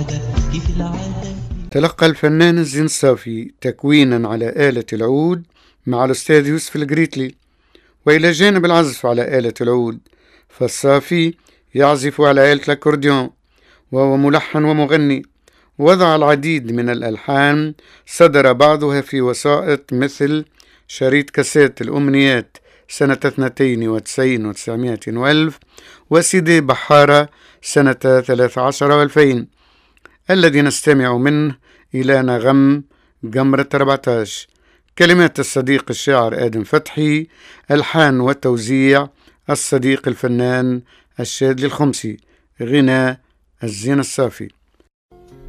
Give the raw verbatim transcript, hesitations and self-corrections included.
تلقى الفنان الزين الصافي تكوينا على آلة العود مع الأستاذ يوسف القريتلي. وإلى جانب العزف على آلة العود فالصافي يعزف على آلة الأكورديون، وهو ملحن ومغني. وضع العديد من الألحان صدر بعضها في وسائط مثل شريط كاسيت الأمنيات سنة اثنتين وتسعين وتسعمائة وألف، وسيدي بحارة سنة ثلاث عشر وألفين، الذي نستمع منه إلى نغم قمرة أربعة عشر. كلمات الصديق الشاعر آدم فتحي، ألحان وتوزيع الصديق الفنان الشادلي الخمسي، غناء الزين الصافي.